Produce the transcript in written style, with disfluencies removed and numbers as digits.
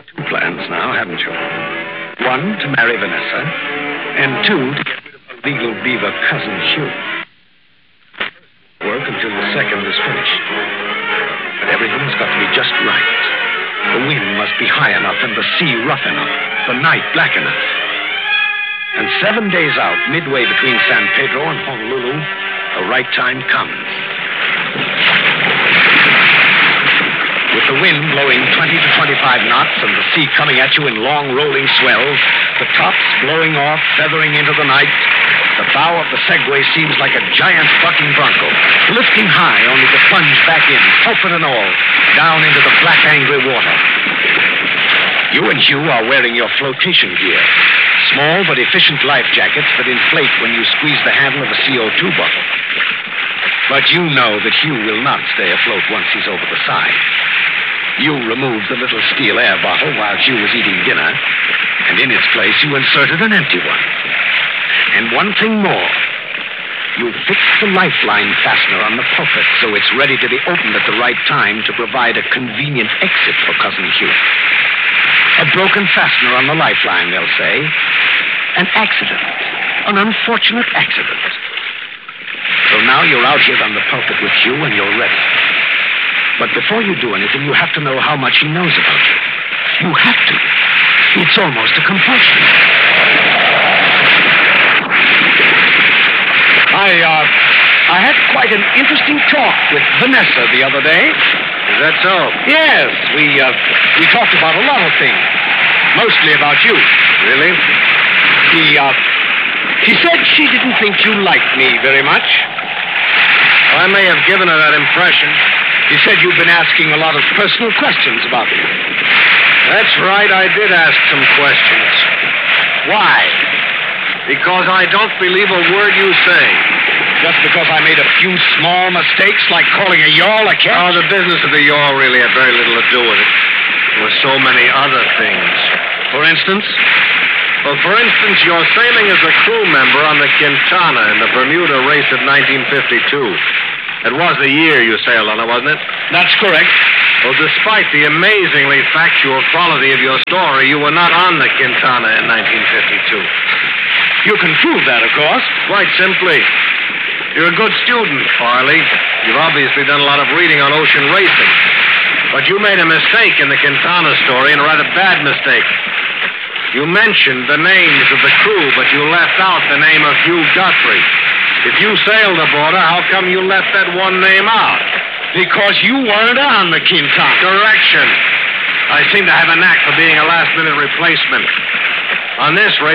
two plans now, haven't you? One, to marry Vanessa, and two, to get rid of her legal beaver cousin Hugh. Work until the second is finished. But everything's got to be just right. The wind must be high enough and the sea rough enough, the night black enough. And 7 days out, midway between San Pedro and Honolulu, the right time comes. With the wind blowing 20 to 25 knots and the sea coming at you in long rolling swells, the tops blowing off, feathering into the night, the bow of the Segway seems like a giant bucking bronco, lifting high only to plunge back in, pulpit and all, down into the black, angry water. You and Hugh are wearing your flotation gear, small but efficient life jackets that inflate when you squeeze the handle of a CO2 bottle. But you know that Hugh will not stay afloat once he's over the side. You removed the little steel air bottle while Hugh was eating dinner, and in its place you inserted an empty one. And one thing more. You fixed the lifeline fastener on the pulpit so it's ready to be opened at the right time to provide a convenient exit for Cousin Hugh. A broken fastener on the lifeline, they'll say. An accident. An unfortunate accident. So now you're out here on the pulpit with Hugh and you're ready. But before you do anything, you have to know how much he knows about you. You have to. It's almost a compulsion. I had quite an interesting talk with Vanessa the other day. Is that so? Yes, we talked about a lot of things. Mostly about you. Really? She said she didn't think you liked me very much. I may have given her that impression. She said you'd been asking a lot of personal questions about me. That's right, I did ask some questions. Why? Because I don't believe a word you say. Just because I made a few small mistakes, like calling a yawl a catch? Oh, the business of the yawl really had very little to do with it. There were so many other things. For instance? Well, for instance, your sailing as a crew member on the Quintana in the Bermuda race of 1952. It was the year you sailed on it, wasn't it? That's correct. Well, despite the amazingly factual quality of your story, you were not on the Quintana in 1952. You can prove that, of course. Quite simply. You're a good student, Farley. You've obviously done a lot of reading on ocean racing. But you made a mistake in the Quintana story, and a rather bad mistake. You mentioned the names of the crew, but you left out the name of Hugh Guthrie. If you sailed aboard her, how come you left that one name out? Because you weren't on the Quintana. Correction. I seem to have a knack for being a last-minute replacement. On this race,